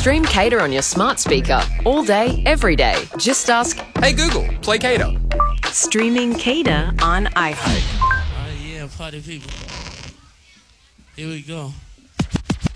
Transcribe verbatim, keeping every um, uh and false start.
Stream Cater on your smart speaker all day, every day. Just ask, "Hey Google, play Cater." Streaming Cater on iHeart. Oh, yeah, party people. Here we go.